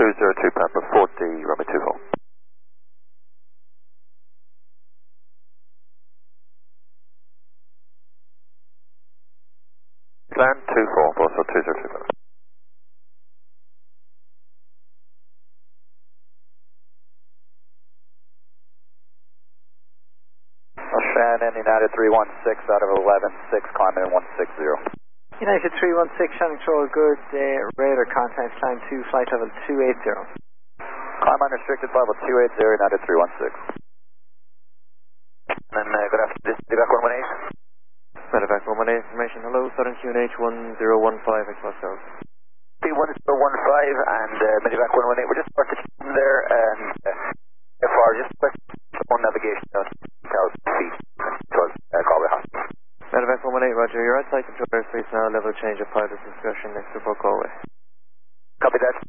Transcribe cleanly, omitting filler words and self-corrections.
202 Papa 40, runway 24. Land 24, also 202 Papa. Shannon, United 316 out of 11, 6, climbing in 160. United 316, Shannon Control, good. Radar contact, climb 2, flight level 280. Climb unrestricted, level 280, United 316. And good afternoon, this is Medevac 118. Medevac 118, information, hello, Southern QNH 1015, Express South. P1015 and Medevac 118, we're just parked there and FR, just on navigation, 1,000 feet towards Galway Hospital. Medevac 118, roger, you're outside control airspace now, level change of pilot discussion next to Galway. Copy that.